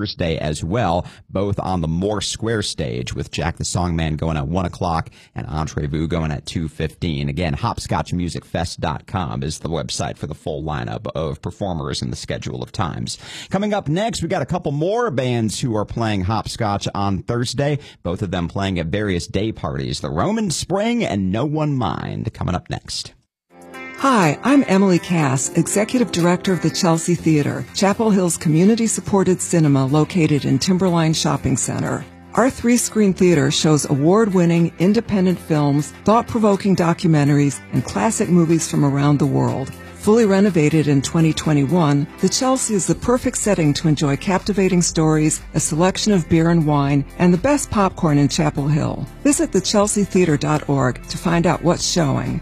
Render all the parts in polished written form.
Thursday as well, both on the Moore Square stage, with Jack the Songman going at 1 o'clock and Entrevu going at 2:15. Again, hopscotchmusicfest.com is the website for the full lineup of performers and the schedule of times. Coming up next, we got a couple more bands who are playing hopscotch on Thursday, both of them playing at various day parties. The Roman Spring and No One Mind coming up next. Hi, I'm Emily Cass, Executive Director of the Chelsea Theater, Chapel Hill's community-supported cinema located in Timberline Shopping Center. Our 3-screen theater shows award-winning independent films, thought-provoking documentaries, and classic movies from around the world. Fully renovated in 2021, the Chelsea is the perfect setting to enjoy captivating stories, a selection of beer and wine, and the best popcorn in Chapel Hill. Visit thechelseatheater.org to find out what's showing.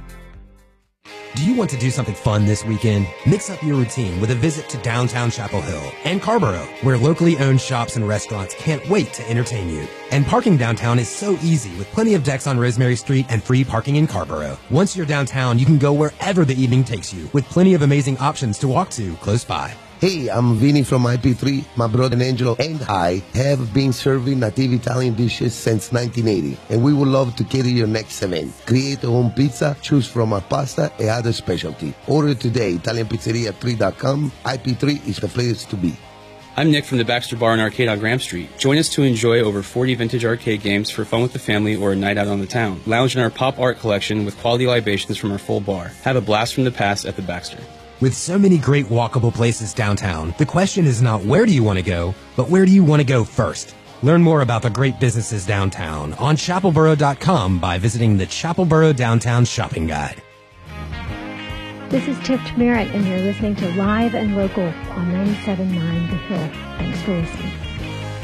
Do you want to do something fun this weekend? Mix up your routine with a visit to downtown Chapel Hill and Carrboro, where locally owned shops and restaurants can't wait to entertain you. And parking downtown is so easy with plenty of decks on Rosemary Street and free parking in Carrboro. Once you're downtown, you can go wherever the evening takes you with plenty of amazing options to walk to close by. Hey, I'm Vinny from IP3. My brother Angelo and I have been serving native Italian dishes since 1980, and we would love to cater your next event. Create a home pizza, choose from our pasta and other specialty. Order today, ItalianPizzeria3.com. IP3 is the place to be. I'm Nick from the Baxter Bar and Arcade on Graham Street. Join us to enjoy over 40 vintage arcade games for fun with the family or a night out on the town. Lounge in our pop art collection with quality libations from our full bar. Have a blast from the past at the Baxter. With so many great walkable places downtown, the question is not where do you want to go, but where do you want to go first? Learn more about the great businesses downtown on chapelboro.com by visiting the Chapelboro Downtown Shopping Guide. This is Tiff Merritt, and you're listening to Live and Local on 97.9 The Hill. Thanks for listening.